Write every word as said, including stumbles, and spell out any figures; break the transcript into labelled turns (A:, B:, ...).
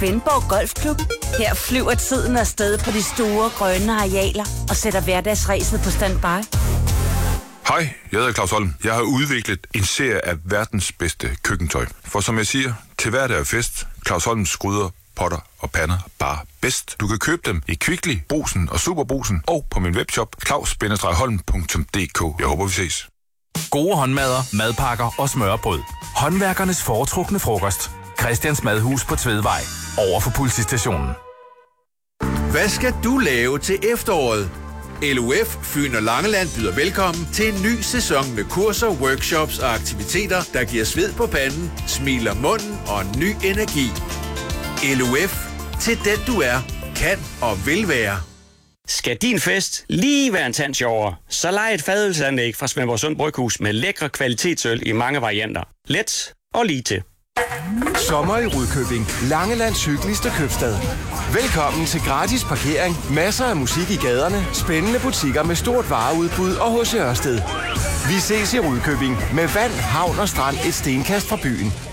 A: Svendborg Golfklub. Her flyver tiden afsted på de store grønne arealer og sætter hverdagsræset på standby.
B: Hej, jeg hedder Claus Holm. Jeg har udviklet en serie af verdens bedste køkkentøj. For som jeg siger, til hverdag er fest. Claus Holms gryder, potter og pander bare bedst. Du kan købe dem i Kvickly, Brugsen og Superbrugsen og på min webshop claus bindestreg holm punktum d k. Jeg håber, vi ses.
C: Gode håndmadder, madpakker og smørrebrød. Håndværkernes foretrukne frokost. Christians Madhus på Tvedvej. Over for politistationen.
D: Hvad skal du lave til efteråret? L U F Fyn og Langeland byder velkommen til en ny sæson med kurser, workshops og aktiviteter, der giver sved på panden, smiler munden og en ny energi. L U F. Til den du er, kan og vil være.
E: Skal din fest lige være en tand sjovere, så lej et fadølsanlæg fra Svendborg Sund Bryghus med lækre kvalitetsøl i mange varianter. Let og lige til.
F: Sommer i Rudkøbing. Langelands hyggeligste købstad. Velkommen til gratis parkering, masser af musik i gaderne, spændende butikker med stort vareudbud og H C Ørsted. Vi ses i Rudkøbing med vand, havn og strand et stenkast fra byen.